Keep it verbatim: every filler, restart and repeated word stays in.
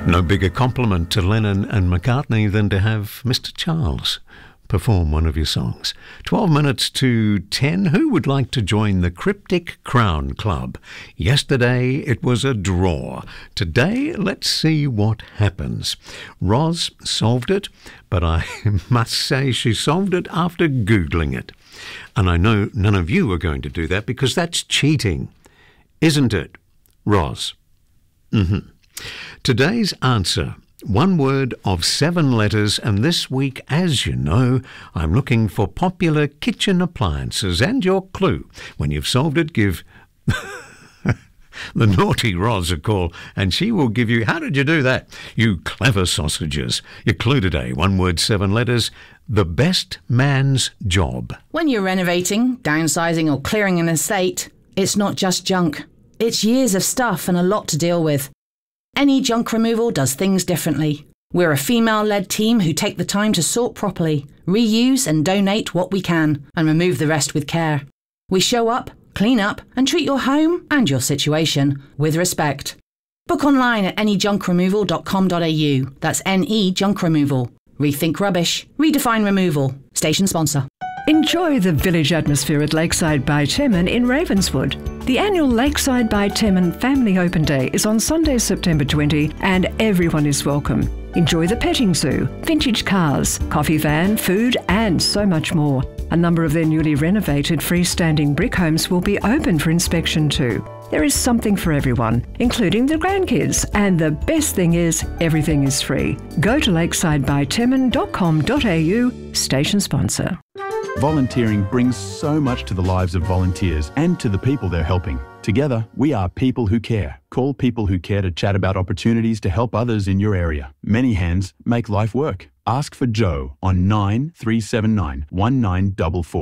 No bigger compliment to Lennon and McCartney than to have Mister Charles perform one of your songs. twelve minutes to ten. Who would like to join the Cryptic Crown Club? Yesterday it was a draw. Today, let's see what happens. Roz solved it, but I must say she solved it after Googling it. And I know none of you are going to do that because that's cheating, isn't it, Roz? Mm-hmm. Today's answer, one word of seven letters, and this week, as you know, I'm looking for popular kitchen appliances. And your clue, when you've solved it, give the naughty Roz a call, and she will give you, how did you do that? You clever sausages. Your clue today, one word, seven letters, the best man's job. When you're renovating, downsizing or clearing an estate, it's not just junk. It's years of stuff and a lot to deal with. Any Junk Removal does things differently. We're a female-led team who take the time to sort properly, reuse and donate what we can, and remove the rest with care. We show up, clean up, and treat your home and your situation with respect. Book online at any junk removal dot com dot a u. That's N E Junk Removal. Rethink rubbish. Redefine removal. Station sponsor. Enjoy the village atmosphere at Lakeside by Temin in Ravenswood. The annual Lakeside by Temin Family Open Day is on Sunday, September twentieth, and everyone is welcome. Enjoy the petting zoo, vintage cars, coffee van, food, and so much more. A number of their newly renovated freestanding brick homes will be open for inspection too. There is something for everyone, including the grandkids, and the best thing is, everything is free. Go to lakeside by temin dot com dot a u, station sponsor. Volunteering brings so much to the lives of volunteers and to the people they're helping. Together, we are People Who Care. Call People Who Care to chat about opportunities to help others in your area. Many hands make life work. Ask for Joe on nine three seven nine, one nine four four.